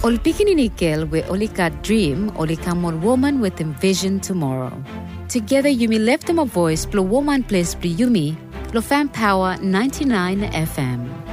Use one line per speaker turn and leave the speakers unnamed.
Ol pikininikil we olika dream olika mon woman with envision tomorrow. Together you may lift them a voice, blow woman place, blow yumi, blow fan power 99 FM.